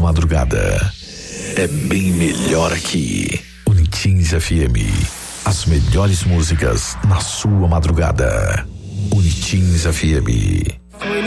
madrugada. É bem melhor aqui. Unitins FM. As melhores músicas na sua madrugada. Unitins FM.